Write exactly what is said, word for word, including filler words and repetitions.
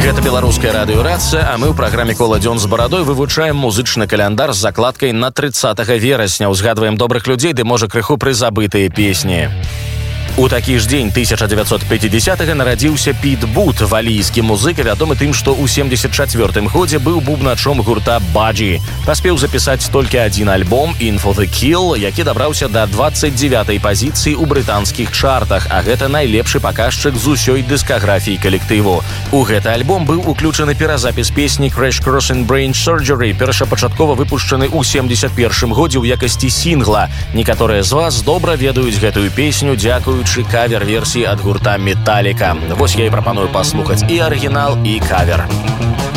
Гэта беларуская радыёрацыя, а мы ў праграме «Кола дзён з барадой» вывучаем музычны каляндар з закладкай на трыццатага верасня. Узгадваем добрых людзей, ды можа крыху прызабытыя песні. У такі ж дзень тысяча дзевяцьсот пяцідзясятага нарадзіўся Піт Бут, валійскі музыка, вядомы тым, што ў семдзесят чацвёртым годзе быў бубначом гурта Баджі. Паспеў запісаць толькі адзін альбом «In for the Kill», які дабраўся да дваццаць дзевятай пазіцыі ў брытанскіх чартах, а гэта найлепшы паказчык з усёй дыскаграфіі калектыву. У гэты альбом быў уключаны перазапіс песні «Crash Course in Brain Surgery», першапачаткова выпушчаны ў семдзесят першым годзе ў якасці сінгла. Некаторыя з вас добра ведаюць гэтую песню, дзякуючы кавер-версіі ад гурта «Металліка». Вось я і прапаную паслухаць і арыгінал, і кавер.